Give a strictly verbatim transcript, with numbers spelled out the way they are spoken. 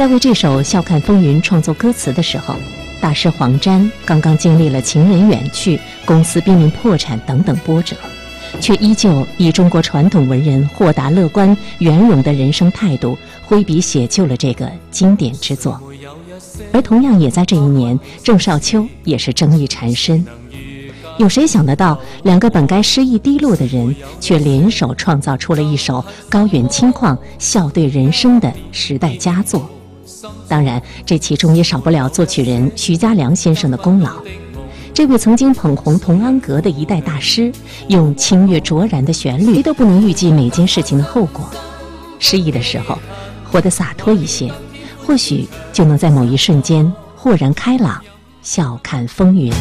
在为这首《笑看风云》创作歌词的时候，大师黄沾刚刚经历了情人远去、公司濒临破产等等波折，却依旧以中国传统文人豁达乐观、圆融的人生态度，挥笔写就了这个经典之作。而同样也在这一年，郑少秋也是争议缠身。有谁想得到，两个本该失意低落的人，却联手创造出了一首高远清旷、笑对人生的时代佳作。当然，这其中也少不了作曲人徐嘉良先生的功劳。这位曾经捧红童安格的一代大师，用清越卓然的旋律，谁都不能预计每件事情的后果。失意的时候，活得洒脱一些，或许就能在某一瞬间豁然开朗，笑看风云。